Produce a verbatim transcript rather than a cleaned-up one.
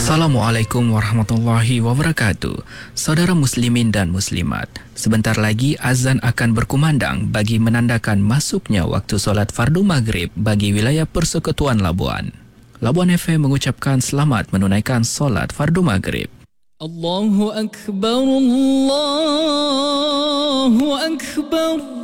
Assalamualaikum warahmatullahi wabarakatuh. Saudara muslimin dan muslimat, sebentar lagi azan akan berkumandang bagi menandakan masuknya waktu solat fardu maghrib bagi wilayah Persekutuan Labuan. Labuan F M mengucapkan selamat menunaikan solat fardu maghrib. Allahu Akbar, Allahu Akbar.